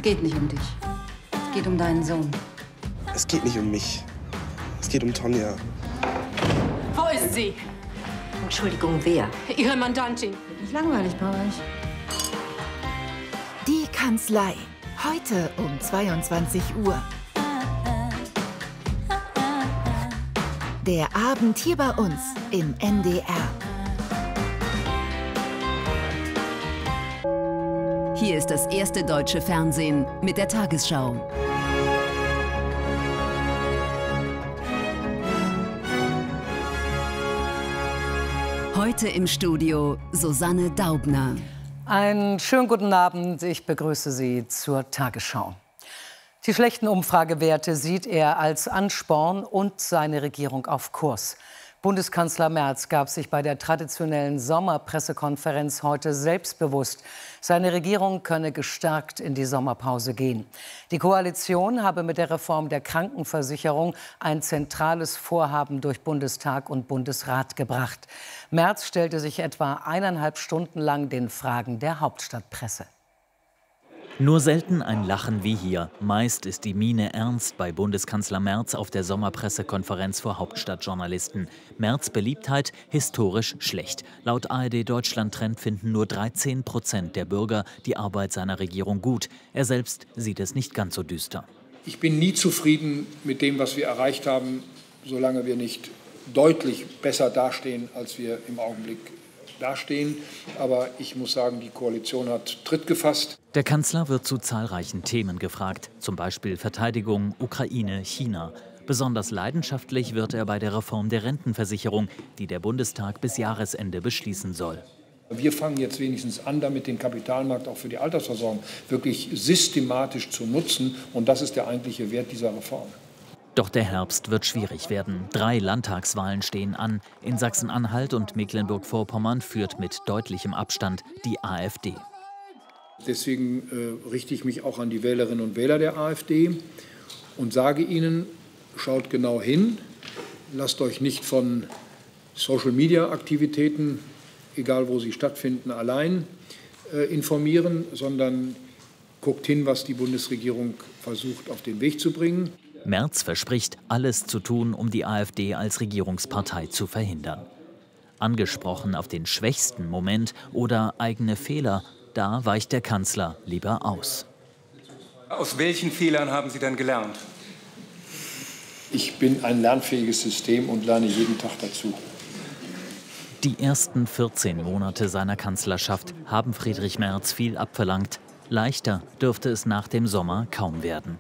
geht nicht um dich. Es geht um deinen Sohn. Es geht nicht um mich. Es geht um Tonja. Wo ist sie? Entschuldigung, wer? Ihre Mandantin. Nicht langweilig bei euch. Die Kanzlei. Heute um 22 Uhr. Der Abend hier bei uns im NDR. Hier ist das erste deutsche Fernsehen mit der Tagesschau. Heute im Studio Susanne Daubner. Einen schönen guten Abend. Ich begrüße Sie zur Tagesschau. Die schlechten Umfragewerte sieht er als Ansporn und seine Regierung auf Kurs. Bundeskanzler Merz gab sich bei der traditionellen Sommerpressekonferenz heute selbstbewusst. Seine Regierung könne gestärkt in die Sommerpause gehen. Die Koalition habe mit der Reform der Krankenversicherung ein zentrales Vorhaben durch Bundestag und Bundesrat gebracht. Merz stellte sich etwa 1,5 Stunden lang den Fragen der Hauptstadtpresse. Nur selten ein Lachen wie hier. Meist ist die Miene ernst bei Bundeskanzler Merz auf der Sommerpressekonferenz vor Hauptstadtjournalisten. Merz' Beliebtheit historisch schlecht. Laut ARD-Deutschland-Trend finden nur 13% der Bürger die Arbeit seiner Regierung gut. Er selbst sieht es nicht ganz so düster. Ich bin nie zufrieden mit dem, was wir erreicht haben, solange wir nicht deutlich besser dastehen, als wir im Augenblick dastehen. Aber ich muss sagen, die Koalition hat Tritt gefasst. Der Kanzler wird zu zahlreichen Themen gefragt, zum Beispiel Verteidigung, Ukraine, China. Besonders leidenschaftlich wird er bei der Reform der Rentenversicherung, die der Bundestag bis Jahresende beschließen soll. Wir fangen jetzt wenigstens an, damit den Kapitalmarkt auch für die Altersversorgung wirklich systematisch zu nutzen. Und das ist der eigentliche Wert dieser Reform. Doch der Herbst wird schwierig werden. 3 Landtagswahlen stehen an. In Sachsen-Anhalt und Mecklenburg-Vorpommern führt mit deutlichem Abstand die AfD. Deswegen richte ich mich auch an die Wählerinnen und Wähler der AfD und sage ihnen, schaut genau hin, lasst euch nicht von Social-Media-Aktivitäten, egal wo sie stattfinden, allein informieren, sondern guckt hin, was die Bundesregierung versucht auf den Weg zu bringen. Merz verspricht, alles zu tun, um die AfD als Regierungspartei zu verhindern. Angesprochen auf den schwächsten Moment oder eigene Fehler, da weicht der Kanzler lieber aus. Aus welchen Fehlern haben Sie dann gelernt? Ich bin ein lernfähiges System und lerne jeden Tag dazu. Die ersten 14 Monate seiner Kanzlerschaft haben Friedrich Merz viel abverlangt. Leichter dürfte es nach dem Sommer kaum werden.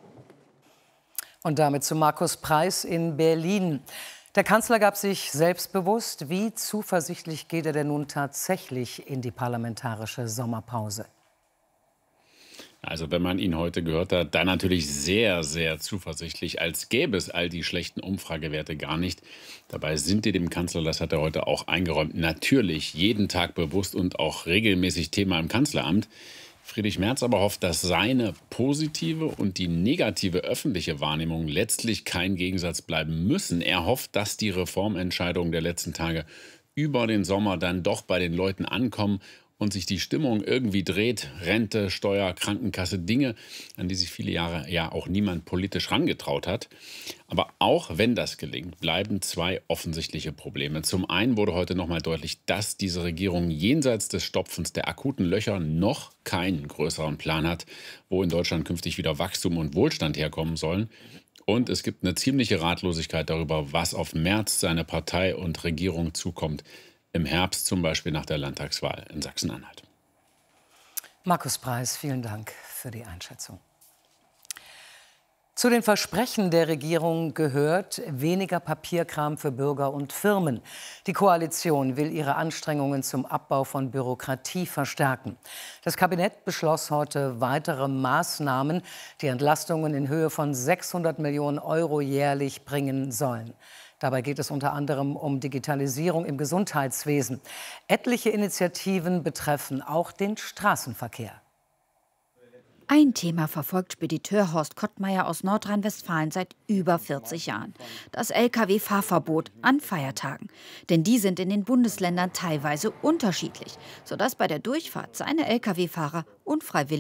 Und damit zu Markus Preis in Berlin. Der Kanzler gab sich selbstbewusst. Wie zuversichtlich geht er denn nun tatsächlich in die parlamentarische Sommerpause? Also wenn man ihn heute gehört hat, dann natürlich sehr, sehr zuversichtlich, als gäbe es all die schlechten Umfragewerte gar nicht. Dabei sind die dem Kanzler, das hat er heute auch eingeräumt, natürlich jeden Tag bewusst und auch regelmäßig Thema im Kanzleramt. Friedrich Merz aber hofft, dass seine positive und die negative öffentliche Wahrnehmung letztlich kein Gegensatz bleiben müssen. Er hofft, dass die Reformentscheidungen der letzten Tage über den Sommer dann doch bei den Leuten ankommen und sich die Stimmung irgendwie dreht. Rente, Steuer, Krankenkasse, Dinge, an die sich viele Jahre ja auch niemand politisch rangetraut hat. Aber auch wenn das gelingt, bleiben 2 offensichtliche Probleme. Zum einen wurde heute noch mal deutlich, dass diese Regierung jenseits des Stopfens der akuten Löcher noch keinen größeren Plan hat, wo in Deutschland künftig wieder Wachstum und Wohlstand herkommen sollen. Und es gibt eine ziemliche Ratlosigkeit darüber, was auf Merz, seine Partei und Regierung zukommt. Im Herbst zum Beispiel nach der Landtagswahl in Sachsen-Anhalt. Markus Preis, vielen Dank für die Einschätzung. Zu den Versprechen der Regierung gehört weniger Papierkram für Bürger und Firmen. Die Koalition will ihre Anstrengungen zum Abbau von Bürokratie verstärken. Das Kabinett beschloss heute weitere Maßnahmen, die Entlastungen in Höhe von 600 Millionen € jährlich bringen sollen. Dabei geht es unter anderem um Digitalisierung im Gesundheitswesen. Etliche Initiativen betreffen auch den Straßenverkehr. Ein Thema verfolgt Spediteur Horst Kottmeier aus Nordrhein-Westfalen seit über 40 Jahren. Das Lkw-Fahrverbot an Feiertagen. Denn die sind in den Bundesländern teilweise unterschiedlich, sodass bei der Durchfahrt seine Lkw-Fahrer unfreiwillig